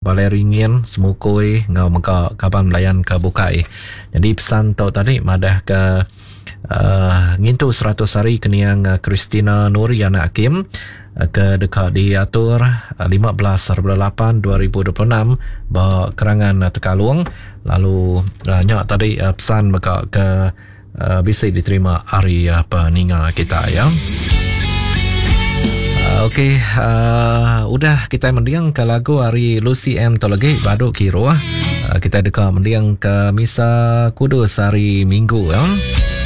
balai ringin semukui ngau maka kaban melayan ke bukai. Jadi pesan tau tadi madah ke ngintu 100 hari keniang Christina Nuriana Hakim ke dekat diatur 15/8/2026 bahawa kerangan Tekalung. Lalu nyak tadi pesan maka ke bisa diterima hari peninga kita ya. Okey, udah kita mendiang ke lagu hari Lucy M Tolagi Baduk Kiro. Kita dekat mendiang ke Misa Kudus hari Minggu ya.